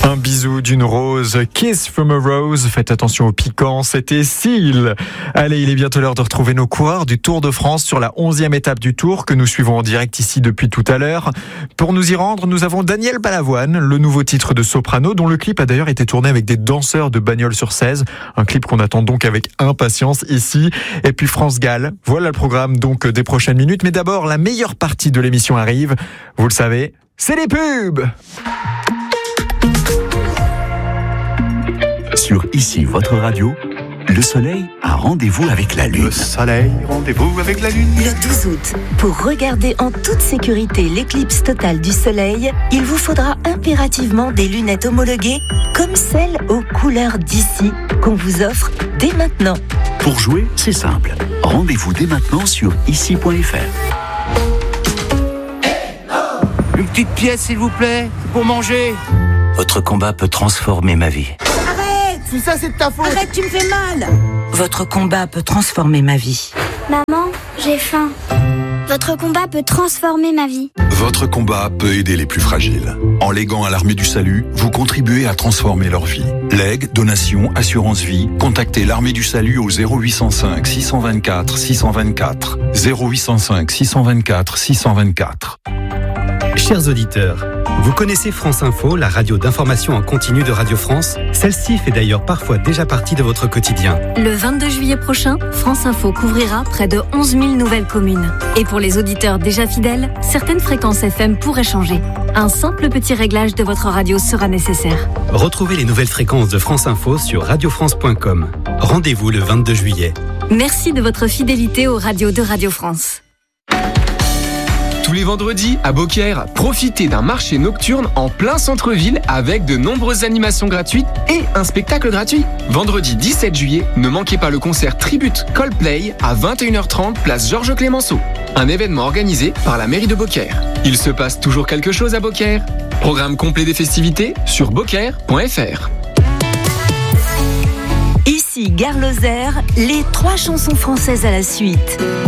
Un bisou d'une rose, Kiss from a Rose. Faites attention au piquant, c'était Seal. Allez, il est bientôt l'heure de retrouver nos coureurs du Tour de France sur la 11e étape du Tour que nous suivons en direct ici depuis tout à l'heure. Pour nous y rendre, nous avons Daniel Balavoine, le nouveau titre de soprano, dont le clip a d'ailleurs été tourné avec des danseurs de Bagnols-sur-Cèze. Un clip qu'on attend donc avec impatience ici. Et puis France Gall. Voilà le programme donc des prochaines minutes. Mais d'abord, la meilleure partie de l'émission arrive. Vous le savez, c'est les pubs! Sur Ici, votre radio, le soleil a rendez-vous avec la lune. Le soleil, rendez-vous avec la lune. Le 12 août, pour regarder en toute sécurité l'éclipse totale du soleil, il vous faudra impérativement des lunettes homologuées comme celles aux couleurs d'ici qu'on vous offre dès maintenant. Pour jouer, c'est simple. Rendez-vous dès maintenant sur ici.fr. Une petite pièce, s'il vous plaît, pour manger. Votre combat peut transformer ma vie. Tout ça, c'est de ta faute. Arrête, tu me fais mal. Votre combat peut transformer ma vie. Maman, j'ai faim. Votre combat peut transformer ma vie. Votre combat peut aider les plus fragiles. En léguant à l'Armée du Salut, vous contribuez à transformer leur vie. Legs, donations, assurance vie, contactez l'Armée du Salut au 0805 624 624. 0805 624 624. Chers auditeurs, vous connaissez France Info, la radio d'information en continu de Radio France? Celle-ci fait d'ailleurs parfois déjà partie de votre quotidien. Le 22 juillet prochain, France Info couvrira près de 11 000 nouvelles communes. Et pour les auditeurs déjà fidèles, certaines fréquences FM pourraient changer. Un simple petit réglage de votre radio sera nécessaire. Retrouvez les nouvelles fréquences de France Info sur radiofrance.com. Rendez-vous le 22 juillet. Merci de votre fidélité aux radios de Radio France. Tous les vendredis, à Beaucaire, profitez d'un marché nocturne en plein centre-ville avec de nombreuses animations gratuites et un spectacle gratuit. Vendredi 17 juillet, ne manquez pas le concert Tribute Coldplay à 21h30, place Georges Clémenceau. Un événement organisé par la mairie de Beaucaire. Il se passe toujours quelque chose à Beaucaire. Programme complet des festivités sur beaucaire.fr. Ici, Gare Lozère, les 3 chansons françaises à la suite.